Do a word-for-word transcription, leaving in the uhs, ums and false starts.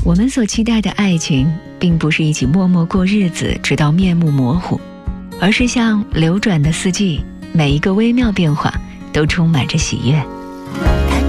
我们所期待的爱情，并不是一起默默过日子直到面目模糊，而是像流转的四季，每一个微妙变化都充满着喜悦。